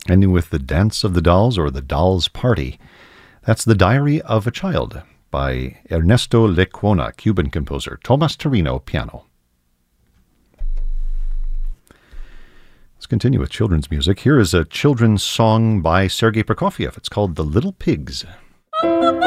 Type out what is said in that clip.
ending with The Dance of the Dolls or The Dolls' Party. That's The Diary of a Child by Ernesto Lecuona, Cuban composer. Tomas Torino, piano. Let's continue with children's music. Here is a children's song by Sergei Prokofiev. It's called The Little Pigs.